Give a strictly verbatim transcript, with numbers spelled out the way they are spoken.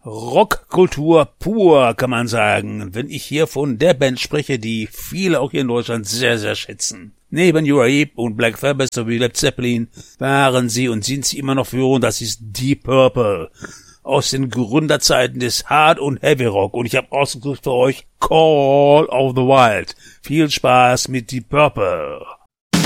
Rockkultur pur, kann man sagen, wenn ich hier von der Band spreche, die viele auch hier in Deutschland sehr, sehr schätzen. Neben Uriah Heep und Black Sabbath sowie Led Zeppelin waren sie und sind sie immer noch führend, das ist Deep Purple. Aus den Gründerzeiten des Hard- und Heavy Rock. Und ich habe ausgesucht für euch Call of the Wild. Viel Spaß mit Deep Purple.